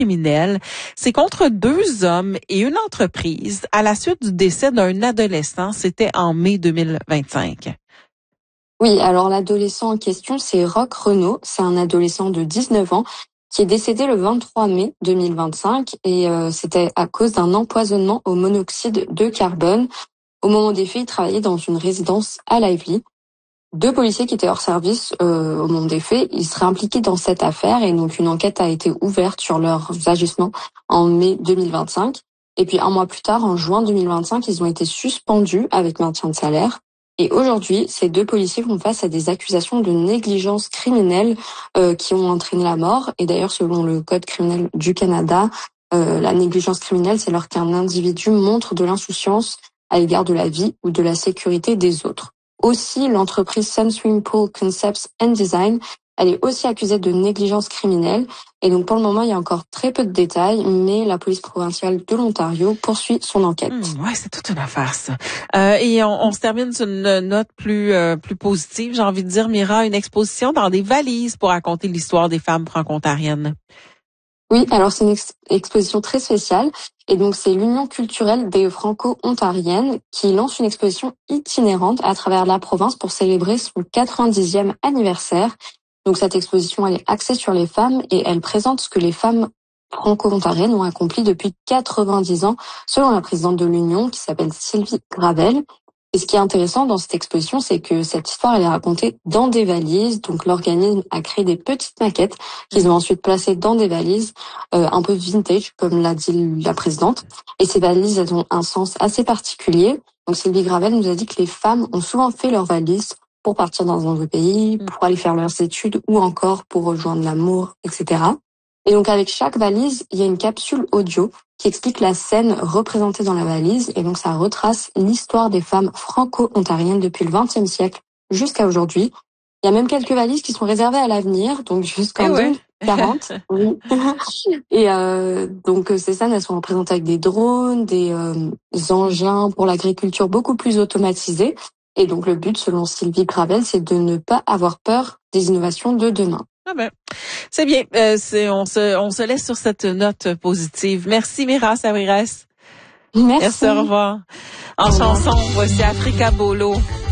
criminel. C'est contre 2 hommes et une entreprise à la suite du décès d'un adolescent. C'était en mai 2025. Oui, alors l'adolescent en question, c'est Roch Renaud. C'est un adolescent de 19 ans qui est décédé le 23 mai 2025 et c'était à cause d'un empoisonnement au monoxyde de carbone. Au moment des faits, il travaillait dans une résidence à Lively. 2 policiers qui étaient hors service au moment des faits, ils seraient impliqués dans cette affaire et donc une enquête a été ouverte sur leurs agissements en mai 2025. Et puis un mois plus tard, en juin 2025, ils ont été suspendus avec maintien de salaire. Et aujourd'hui, ces 2 policiers font face à des accusations de négligence criminelle qui ont entraîné la mort. Et d'ailleurs, selon le Code criminel du Canada, la négligence criminelle, c'est lorsqu'un individu montre de l'insouciance à l'égard de la vie ou de la sécurité des autres. Aussi, l'entreprise Sun Swimming Pool Concepts and Design, elle est aussi accusée de négligence criminelle. Et donc, pour le moment, il y a encore très peu de détails, mais la police provinciale de l'Ontario poursuit son enquête. Ouais, c'est toute une affaire, ça. Et on se termine sur une note plus positive. J'ai envie de dire, Mira, une exposition dans des valises pour raconter l'histoire des femmes franco-ontariennes. Oui, alors c'est une exposition très spéciale. Et donc, c'est l'Union culturelle des Franco-Ontariennes qui lance une exposition itinérante à travers la province pour célébrer son 90e anniversaire. Donc, cette exposition, elle est axée sur les femmes et elle présente ce que les femmes franco-ontariennes ont accompli depuis 90 ans, selon la présidente de l'Union, qui s'appelle Sylvie Gravel. Et ce qui est intéressant dans cette exposition, c'est que cette histoire, elle est racontée dans des valises. Donc, l'organisme a créé des petites maquettes qu'ils ont ensuite placées dans des valises, un peu vintage, comme l'a dit la présidente. Et ces valises, elles ont un sens assez particulier. Donc, Sylvie Gravel nous a dit que les femmes ont souvent fait leurs valises pour partir dans un nouveau pays, pour aller faire leurs études ou encore pour rejoindre l'amour, etc. Et donc, avec chaque valise, il y a une capsule audio qui explique la scène représentée dans la valise. Et donc, ça retrace l'histoire des femmes franco-ontariennes depuis le XXe siècle jusqu'à aujourd'hui. Il y a même quelques valises qui sont réservées à l'avenir, donc jusqu'en 2040. Oui. Et donc, ces scènes, elles sont représentées avec des drones, des engins pour l'agriculture beaucoup plus automatisés. Et donc, le but, selon Sylvie Gravel, c'est de ne pas avoir peur des innovations de demain. Ah ben, c'est bien. On se laisse sur cette note positive. Merci, Mira Sabrires. Merci. Au revoir. En chanson, voici Africa Bolo.